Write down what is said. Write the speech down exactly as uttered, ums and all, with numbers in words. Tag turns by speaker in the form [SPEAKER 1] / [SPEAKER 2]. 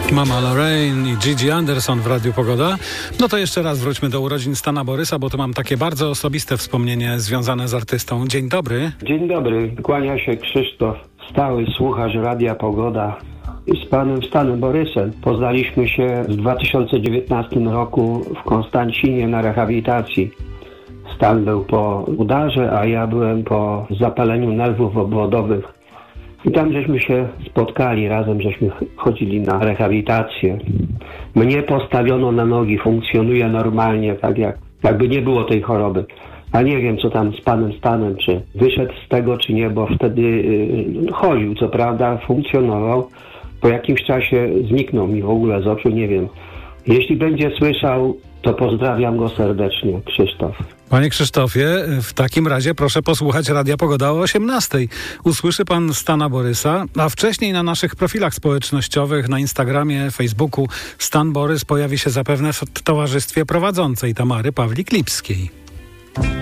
[SPEAKER 1] Mama Lorraine i Gigi Anderson w Radiu Pogoda. No to jeszcze raz wróćmy do urodzin Stana Borysa, bo to mam takie bardzo osobiste wspomnienie związane z artystą. Dzień dobry.
[SPEAKER 2] Dzień dobry, kłania się Krzysztof, stały słuchacz Radia Pogoda. I z panem Stanem Borysem poznaliśmy się w dwa tysiące dziewiętnastym roku w Konstancinie na rehabilitacji. Stan był po udarze, a ja byłem po zapaleniu nerwów obwodowych. I tam żeśmy się spotkali, razem żeśmy chodzili na rehabilitację. Mnie postawiono na nogi, funkcjonuje normalnie, tak jak, jakby nie było tej choroby. A nie wiem, co tam z panem Stanem, czy wyszedł z tego, czy nie, bo wtedy yy, chodził, co prawda, funkcjonował. Po jakimś czasie zniknął mi w ogóle z oczu, nie wiem. Jeśli będzie słyszał, to pozdrawiam go serdecznie, Krzysztof.
[SPEAKER 1] Panie Krzysztofie, w takim razie proszę posłuchać Radia Pogoda o osiemnastej. Usłyszy pan Stana Borysa, a wcześniej na naszych profilach społecznościowych, na Instagramie, Facebooku Stan Borys pojawi się zapewne w towarzystwie prowadzącej Tamary Pawlik-Lipskiej.